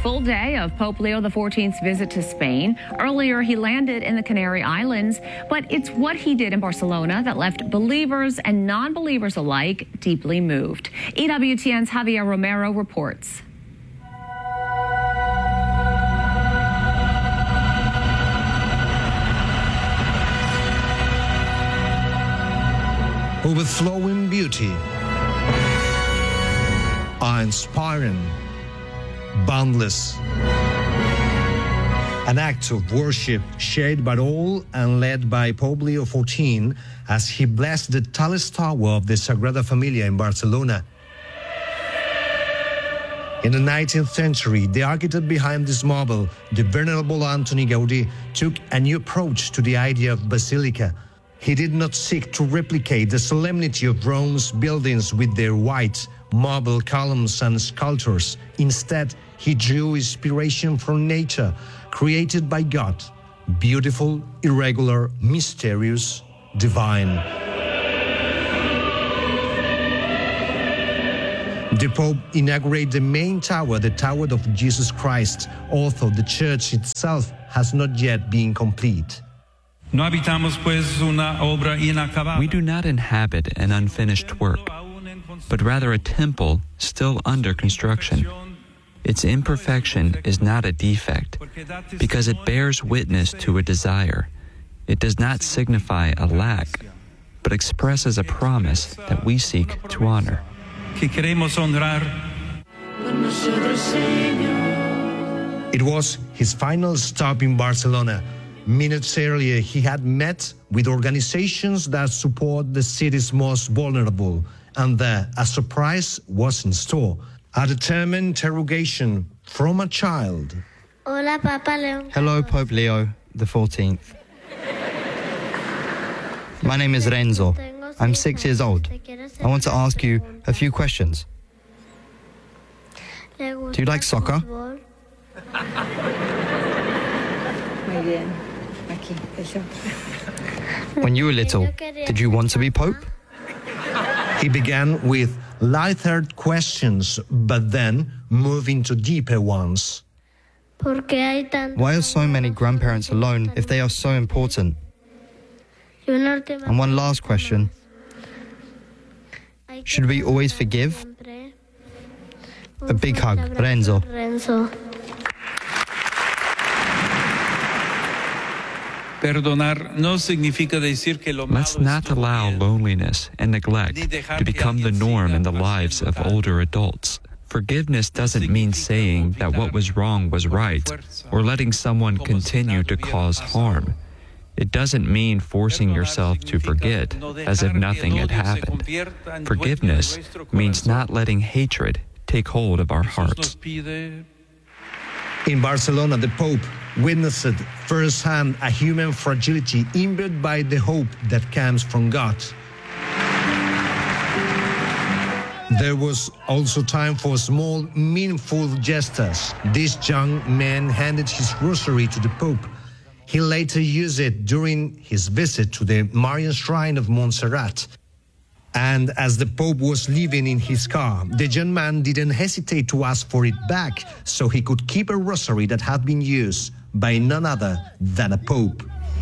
full day of Pope Leo XIV's visit to Spain. Earlier, he landed in the Canary Islands, but it's what he did in Barcelona that left believers and non-believers alike deeply moved. EWTN's Javier Romero reports. Overflowing beauty, awe-inspiring, boundless. An act of worship shared by all and led by Pope Leo XIV as he blessed the tallest tower of the Sagrada Familia in Barcelona. In the 19th century, the architect behind this marble, the venerable Antoni Gaudí, took a new approach to the idea of basilica. He did not seek to replicate the solemnity of Rome's buildings with their white marble columns and sculptures. Instead, he drew inspiration from nature, created by God, beautiful, irregular, mysterious, divine. The Pope inaugurated the main tower, the Tower of Jesus Christ, although the church itself has not yet been complete. We do not inhabit an unfinished work, but rather a temple still under construction. Its imperfection is not a defect, because it bears witness to a desire. It does not signify a lack, but expresses a promise that we seek to honor. It was his final stop in Barcelona. Minutes earlier, he had met with organizations that support the city's most vulnerable, and there a surprise was in store. A determined interrogation from a child. Hola, Papa León. Hello, Pope Leo XIV. My name is Renzo. I'm 6 years old. I want to ask you a few questions. Do you like soccer? When you were little, did you want to be Pope? He began with lighthearted questions, but then moved into deeper ones. Why are so many grandparents alone if they are so important? And one last question. Should we always forgive? A big hug, Renzo. Let's not allow loneliness and neglect to become the norm in the lives of older adults. Forgiveness doesn't mean saying that what was wrong was right, or letting someone continue to cause harm. It doesn't mean forcing yourself to forget as if nothing had happened. Forgiveness means not letting hatred take hold of our hearts. In Barcelona, the Pope witnessed firsthand a human fragility imbued by the hope that comes from God. There was also time for small, meaningful gestures. This young man handed his rosary to the Pope. He later used it during his visit to the Marian Shrine of Montserrat. And as the Pope was leaving in his car, the young man didn't hesitate to ask for it back so he could keep a rosary that had been used by none other than a Pope.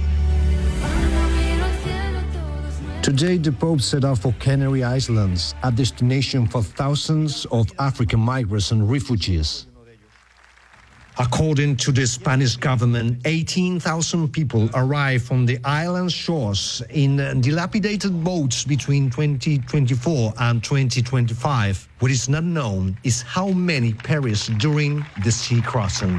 Today, the Pope set out for Canary Islands, a destination for thousands of African migrants and refugees. According to the Spanish government, 18,000 people arrived on the island shores in dilapidated boats between 2024 and 2025. What is not known is how many perished during the sea crossing.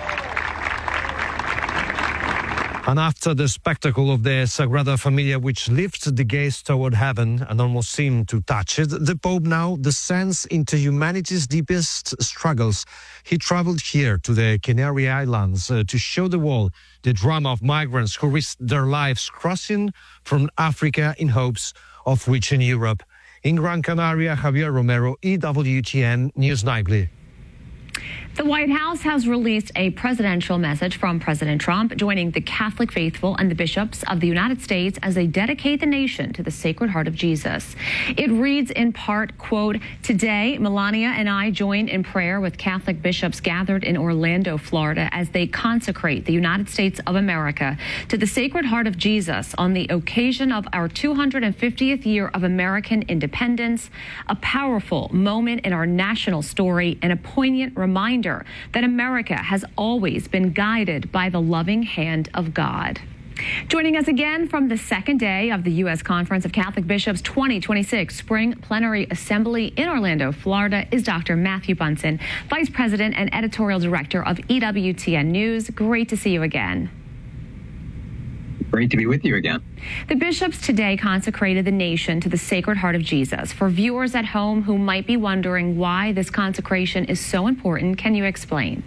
And after the spectacle of the Sagrada Familia, which lifts the gaze toward heaven and almost seemed to touch it, the Pope now descends into humanity's deepest struggles. He traveled here to the Canary Islands to show the world the drama of migrants who risked their lives crossing from Africa in hopes of reaching Europe. In Gran Canaria, Javier Romero, EWTN News Nightly. The White House has released a presidential message from President Trump, joining the Catholic faithful and the bishops of the United States as they dedicate the nation to the Sacred Heart of Jesus. It reads in part, quote, "Today, Melania and I join in prayer with Catholic bishops gathered in Orlando, Florida, as they consecrate the United States of America to the Sacred Heart of Jesus on the occasion of our 250th year of American independence, a powerful moment in our national story and a poignant reminder that America has always been guided by the loving hand of God." Joining us again from the second day of the U.S. Conference of Catholic Bishops 2026 Spring Plenary Assembly in Orlando, Florida, is Dr. Matthew Bunson, Vice President and Editorial Director of EWTN News. Great to see you again. Great to be with you again. The bishops today consecrated the nation to the Sacred Heart of Jesus. For viewers at home who might be wondering why this consecration is so important, can you explain?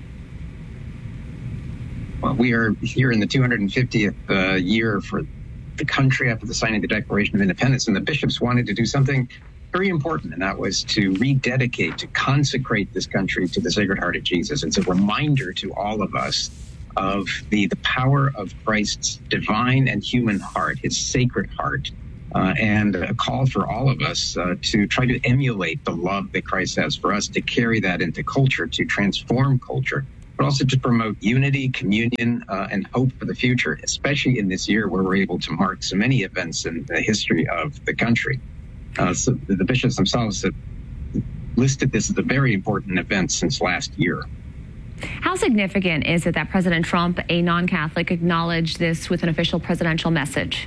Well, we are here in the 250th year for the country after the signing of the Declaration of Independence, and the bishops wanted to do something very important, and that was to rededicate, to consecrate this country to the Sacred Heart of Jesus. It's a reminder to all of us of the power of Christ's divine and human heart, his sacred heart, and a call for all of us to try to emulate the love that Christ has for us, to carry that into culture, to transform culture, but also to promote unity, communion, and hope for the future, especially in this year where we're able to mark so many events in the history of the country. So the bishops themselves have listed this as a very important event since last year. How significant is it that President Trump, a non-Catholic, acknowledged this with an official presidential message?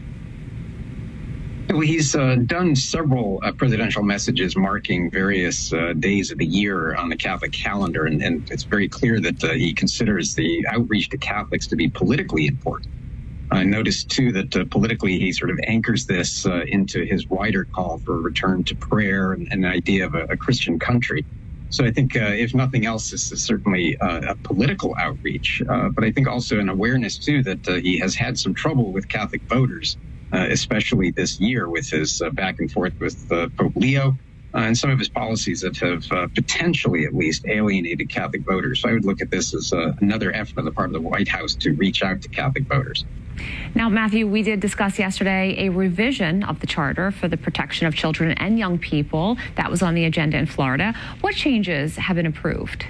Well, he's done several presidential messages marking various days of the year on the Catholic calendar, and it's very clear that he considers the outreach to Catholics to be politically important. I noticed, too, that politically he sort of anchors this into his wider call for a return to prayer and an idea of a Christian country. So I think, if nothing else, this is certainly a political outreach, but I think also an awareness, too, that he has had some trouble with Catholic voters, especially this year with his back and forth with Pope Leo and some of his policies that have potentially at least alienated Catholic voters. So I would look at this as another effort on the part of the White House to reach out to Catholic voters. Now, Matthew, we did discuss yesterday a revision of the Charter for the protection of children and young people. That was on the agenda in Florida. What changes have been approved?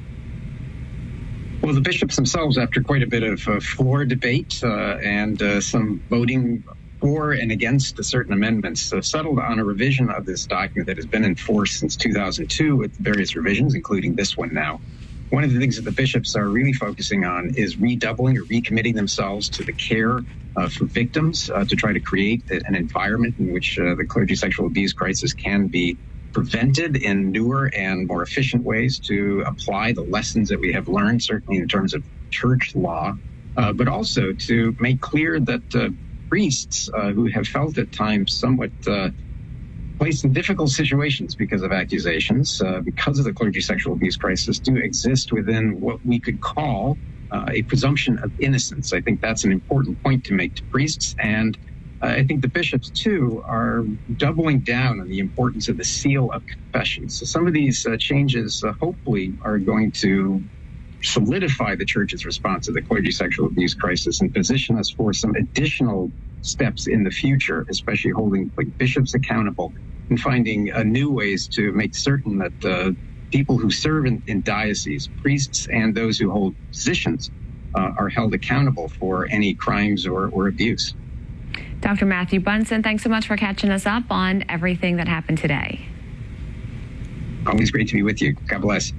Well, the bishops themselves, after quite a bit of floor debate and some voting for and against certain amendments, settled on a revision of this document that has been in force since 2002 with various revisions, including this one now. One of the things that the bishops are really focusing on is redoubling or recommitting themselves to the care for victims, to try to create an environment in which the clergy sexual abuse crisis can be prevented in newer and more efficient ways, to apply the lessons that we have learned, certainly in terms of church law, but also to make clear that priests who have felt at times somewhat placed in difficult situations because of accusations, because of the clergy sexual abuse crisis, do exist within what we could call a presumption of innocence. I think that's an important point to make to priests, and I think the bishops, too, are doubling down on the importance of the seal of confession. So some of these changes, hopefully, are going to solidify the Church's response to the clergy sexual abuse crisis and position us for some additional steps in the future, especially holding bishops accountable and finding new ways to make certain that people who serve in dioceses, priests and those who hold positions, are held accountable for any crimes or abuse. Dr. Matthew Bunson, thanks so much for catching us up on everything that happened today. Always great to be with you. God bless.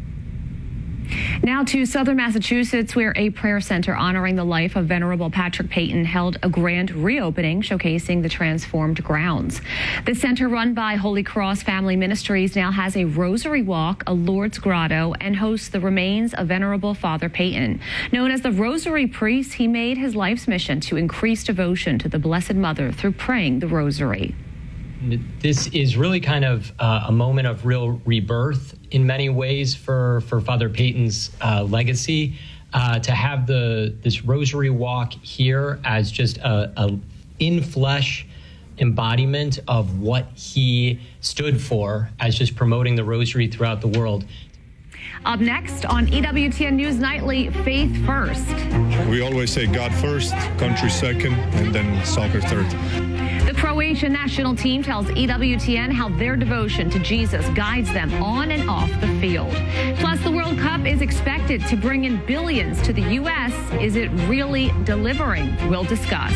Now to Southern Massachusetts, where a prayer center honoring the life of Venerable Patrick Peyton held a grand reopening showcasing the transformed grounds. The center, run by Holy Cross Family Ministries, now has a rosary walk, a Lourdes grotto, and hosts the remains of Venerable Father Peyton. Known as the Rosary Priest, he made his life's mission to increase devotion to the Blessed Mother through praying the Rosary. This is really kind of a moment of real rebirth in many ways for Father Peyton's legacy. To have this Rosary Walk here as just a in-flesh embodiment of what he stood for, as just promoting the Rosary throughout the world. Up next on EWTN News Nightly, Faith First. We always say God first, country second, and then soccer third. The Croatian national team tells EWTN how their devotion to Jesus guides them on and off the field. Plus, the World Cup is expected to bring in billions to the U.S. Is it really delivering? We'll discuss.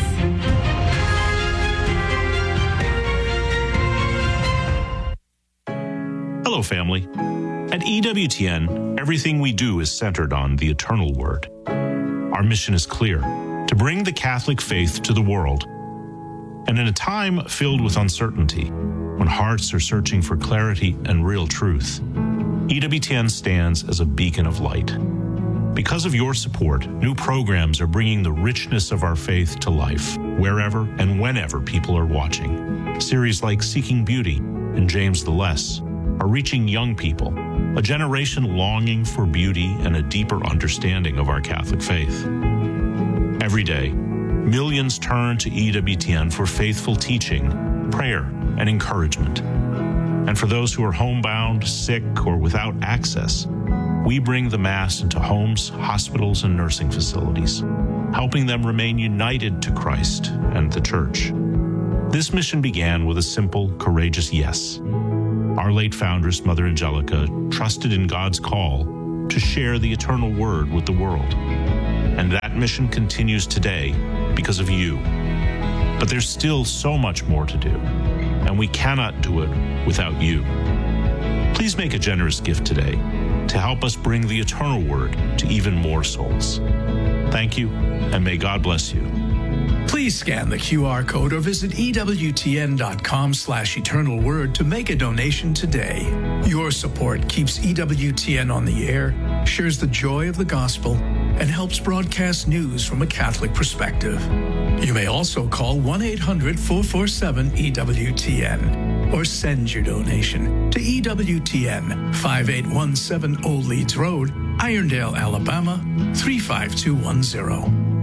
Hello, family. At EWTN, everything we do is centered on the eternal word. Our mission is clear: to bring the Catholic faith to the world. And in a time filled with uncertainty, when hearts are searching for clarity and real truth, EWTN stands as a beacon of light. Because of your support, new programs are bringing the richness of our faith to life, wherever and whenever people are watching. Series like Seeking Beauty and James the Less are reaching young people, a generation longing for beauty and a deeper understanding of our Catholic faith. Every day, millions turn to EWTN for faithful teaching, prayer, and encouragement. And for those who are homebound, sick, or without access, we bring the Mass into homes, hospitals, and nursing facilities, helping them remain united to Christ and the Church. This mission began with a simple, courageous yes. Our late foundress, Mother Angelica, trusted in God's call to share the eternal word with the world. And that mission continues today because of you. But there's still so much more to do, and we cannot do it without you. Please make a generous gift today to help us bring the eternal word to even more souls. Thank you, and may God bless you. Please scan the QR code or visit EWTN.com/eternalword to make a donation today. Your support keeps EWTN on the air, shares the joy of the gospel, and helps broadcast news from a Catholic perspective. You may also call 1-800-447-EWTN or send your donation to EWTN, 5817 Old Leeds Road, Irondale, Alabama, 35210.